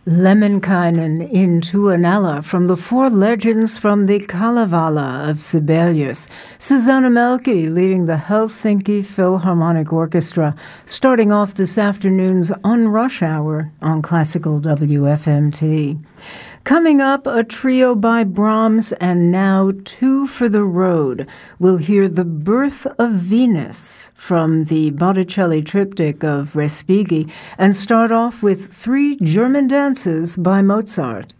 Lemminkainen in Tuonela from the Four Legends from the Kalevala of Sibelius. Susanna Melki leading the Helsinki Philharmonic Orchestra, starting off this afternoon's On Rush Hour on Classical WFMT. Coming up, a trio by Brahms, and now Two for the Road. We'll hear The Birth of Venus from the Botticelli triptych of Respighi, and start off with three German dances by Mozart.